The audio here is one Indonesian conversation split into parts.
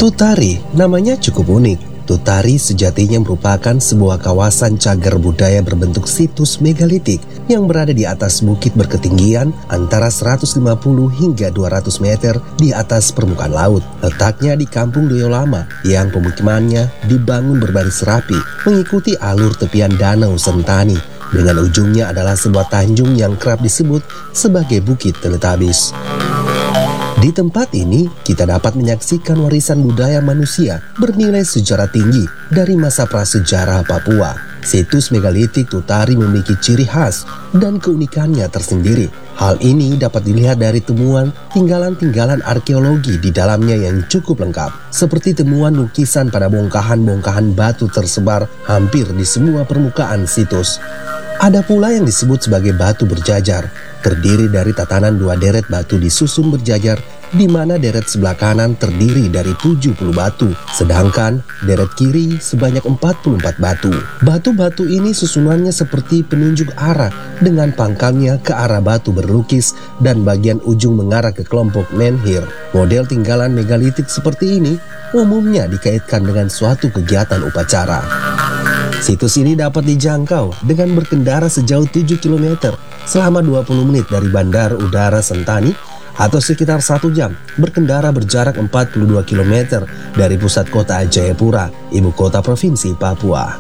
Tutari namanya cukup unik. Tutari sejatinya merupakan sebuah kawasan cagar budaya berbentuk situs megalitik yang berada di atas bukit berketinggian antara 150 hingga 200 meter di atas permukaan laut. Letaknya di Kampung Doyo Lama yang pemukimannya dibangun berbaris rapi mengikuti alur tepian Danau Sentani. Dengan ujungnya adalah sebuah tanjung yang kerap disebut sebagai Bukit Teletabis. Di tempat ini, kita dapat menyaksikan warisan budaya manusia bernilai sejarah tinggi dari masa prasejarah Papua. Situs megalitik Tutari memiliki ciri khas dan keunikannya tersendiri. Hal ini dapat dilihat dari temuan tinggalan-tinggalan arkeologi di dalamnya yang cukup lengkap, seperti temuan lukisan pada bongkahan-bongkahan batu tersebar hampir di semua permukaan situs. Ada pula yang disebut sebagai batu berjajar, terdiri dari tatanan 2 deret batu disusun berjajar, di mana deret sebelah kanan terdiri dari 70 batu, sedangkan deret kiri sebanyak 44 batu. Batu-batu ini susunannya seperti penunjuk arah dengan pangkalnya ke arah batu berlukis dan bagian ujung mengarah ke kelompok menhir. Model tinggalan megalitik seperti ini umumnya dikaitkan dengan suatu kegiatan upacara. Situs ini dapat dijangkau dengan berkendara sejauh 7 km selama 20 menit dari Bandar Udara Sentani atau sekitar 1 jam berkendara berjarak 42 km dari pusat kota Jayapura, ibu kota provinsi Papua.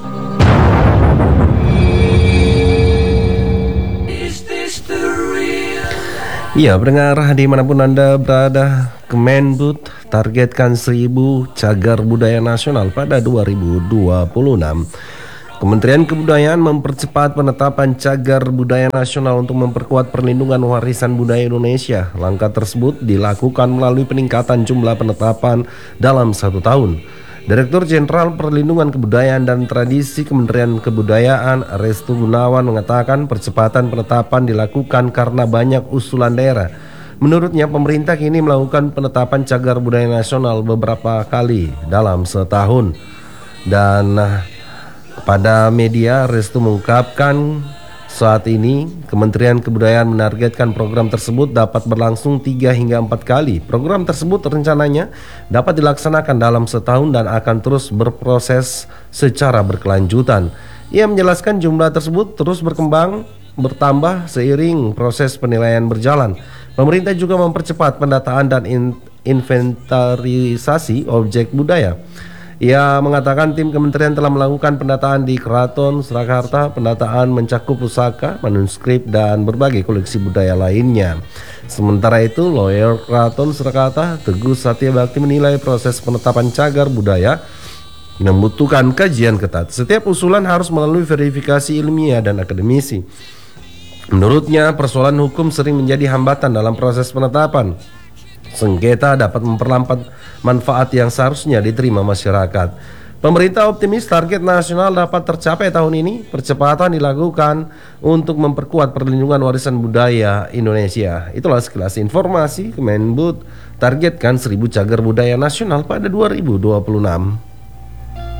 Ya, pendengar dimanapun Anda berada, Kemendbud targetkan 1000 cagar budaya nasional pada 2026. Kementerian Kebudayaan mempercepat penetapan cagar budaya nasional untuk memperkuat perlindungan warisan budaya Indonesia. Langkah tersebut dilakukan melalui peningkatan jumlah penetapan dalam 1 tahun. Direktur Jenderal Perlindungan Kebudayaan dan Tradisi Kementerian Kebudayaan Restu Gunawan mengatakan percepatan penetapan dilakukan karena banyak usulan daerah. Menurutnya, pemerintah kini melakukan penetapan cagar budaya nasional beberapa kali dalam setahun. Dan pada media, Restu mengungkapkan saat ini Kementerian Kebudayaan menargetkan program tersebut dapat berlangsung 3 hingga 4 kali. Program tersebut rencananya dapat dilaksanakan dalam setahun dan akan terus berproses secara berkelanjutan. Ia menjelaskan jumlah tersebut terus bertambah seiring proses penilaian berjalan. Pemerintah juga mempercepat pendataan dan inventarisasi objek budaya. Ia mengatakan tim kementerian telah melakukan pendataan di Keraton Surakarta. Pendataan mencakup pusaka, manuskrip, dan berbagai koleksi budaya lainnya. Sementara itu, lawyer Keraton Surakarta, Teguh Satyabakti, menilai proses penetapan cagar budaya membutuhkan kajian ketat. Setiap usulan harus melalui verifikasi ilmiah dan akademisi. Menurutnya, persoalan hukum sering menjadi hambatan dalam proses penetapan. Sengketa dapat memperlambat manfaat yang seharusnya diterima masyarakat. Pemerintah optimis target nasional dapat tercapai tahun ini. Percepatan dilakukan untuk memperkuat perlindungan warisan budaya Indonesia. Itulah sekilas informasi. Kemendbud targetkan 1000 cagar budaya nasional pada 2026.